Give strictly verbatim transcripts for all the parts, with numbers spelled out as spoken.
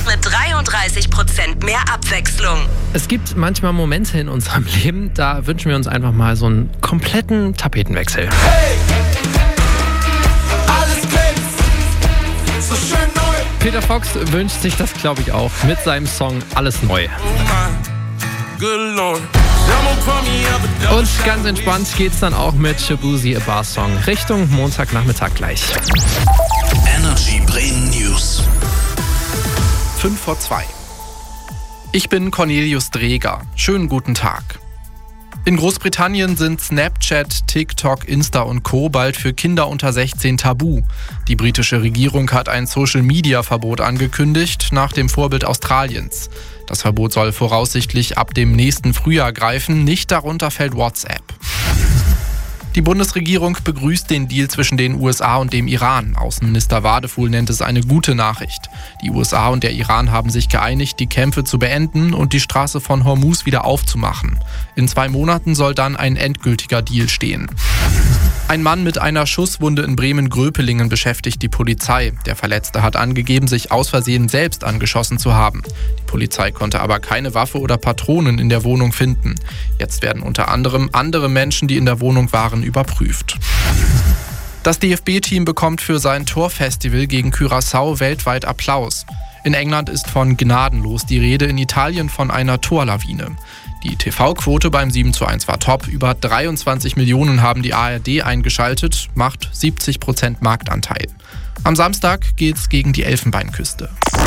mit dreiunddreißig Prozent mehr Abwechslung. Es gibt manchmal Momente in unserem Leben, da wünschen wir uns einfach mal so einen kompletten Tapetenwechsel. Hey, alles glänzt, so schön neu. Peter Fox wünscht sich das, glaube ich, auch mit seinem Song Alles Neu. Und ganz entspannt geht's dann auch mit Shaboozey, A Bar Song, Richtung Montagnachmittag gleich. Energy Bremen News. fünf vor zwei. Ich bin Cornelius Dreger. Schönen guten Tag. In Großbritannien sind Snapchat, TikTok, Insta und Co. bald für Kinder unter sechzehn tabu. Die britische Regierung hat ein Social-Media-Verbot angekündigt, nach dem Vorbild Australiens. Das Verbot soll voraussichtlich ab dem nächsten Frühjahr greifen, nicht darunter fällt WhatsApp. Die Bundesregierung begrüßt den Deal zwischen den U S A und dem Iran. Außenminister Wadefuhl nennt es eine gute Nachricht. Die U S A und der Iran haben sich geeinigt, die Kämpfe zu beenden und die Straße von Hormuz wieder aufzumachen. In zwei Monaten soll dann ein endgültiger Deal stehen. Ein Mann mit einer Schusswunde in Bremen-Gröpelingen beschäftigt die Polizei. Der Verletzte hat angegeben, sich aus Versehen selbst angeschossen zu haben. Die Polizei konnte aber keine Waffe oder Patronen in der Wohnung finden. Jetzt werden unter anderem andere Menschen, die in der Wohnung waren, überprüft. Das D F B-Team bekommt für sein Torfestival gegen Curaçao weltweit Applaus. In England ist von gnadenlos die Rede, in Italien von einer Torlawine. Die T V-Quote beim sieben zu eins war top. Über dreiundzwanzig Millionen haben die A R D eingeschaltet, macht siebzig Prozent Marktanteil. Am Samstag geht's gegen die Elfenbeinküste.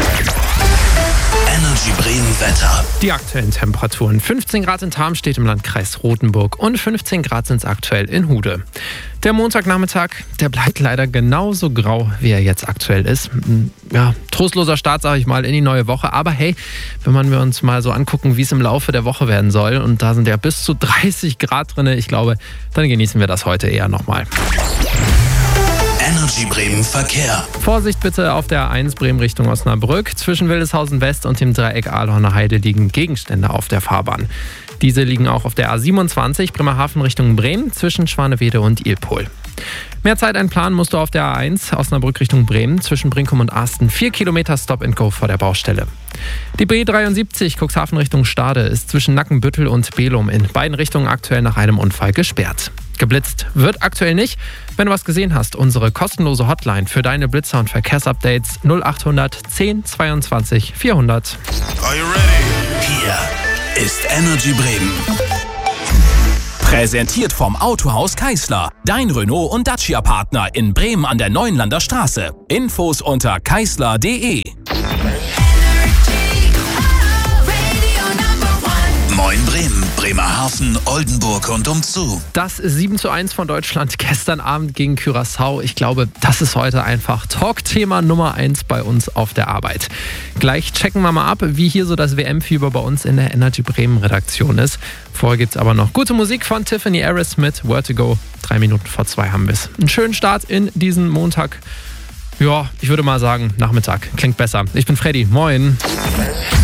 Energy Bremen Wetter. Die aktuellen Temperaturen: fünfzehn Grad in Tarmstedt im Landkreis Rothenburg und fünfzehn Grad sind es aktuell in Hude. Der Montagnachmittag, der bleibt leider genauso grau, wie er jetzt aktuell ist. Ja, trostloser Start, sage ich mal, in die neue Woche. Aber hey, wenn wir uns mal so angucken, wie es im Laufe der Woche werden soll, und da sind ja bis zu dreißig Grad drin, ich glaube, dann genießen wir das heute eher nochmal. Energy Bremen Verkehr. Vorsicht bitte auf der A eins Bremen Richtung Osnabrück. Zwischen Wildeshausen West und dem Dreieck Ahlhorner Heide liegen Gegenstände auf der Fahrbahn. Diese liegen auch auf der A siebenundzwanzig Bremerhaven Richtung Bremen zwischen Schwanewede und Ilpol. Mehr Zeit einplanen musst du auf der A eins Osnabrück Richtung Bremen zwischen Brinkum und Asten. Vier Kilometer Stop and Go vor der Baustelle. Die B dreiundsiebzig Cuxhaven Richtung Stade ist zwischen Nackenbüttel und Belum in beiden Richtungen aktuell nach einem Unfall gesperrt. Geblitzt wird aktuell nicht. Wenn du was gesehen hast, unsere kostenlose Hotline für deine Blitzer- und Verkehrsupdates null achthundert zehn zweiundzwanzig vierhundert. Are you ready? Hier ist Energy Bremen. Präsentiert vom Autohaus Keisler. Dein Renault- und Dacia-Partner in Bremen an der Neuenlander Straße. Infos unter keisler punkt de. Moin Bremen, Bremerhaven, Oldenburg und umzu. Das sieben zu eins von Deutschland gestern Abend gegen Curaçao. Ich glaube, das ist heute einfach Talkthema Nummer eins bei uns auf der Arbeit. Gleich checken wir mal ab, wie hier so das W M-Fieber bei uns in der Energy Bremen Redaktion ist. Vorher gibt es aber noch gute Musik von Tiffany Harris mit Where to Go. Drei Minuten vor zwei haben wir es. Einen schönen Start in diesen Montag. Ja, ich würde mal sagen, Nachmittag. Klingt besser. Ich bin Freddy. Moin.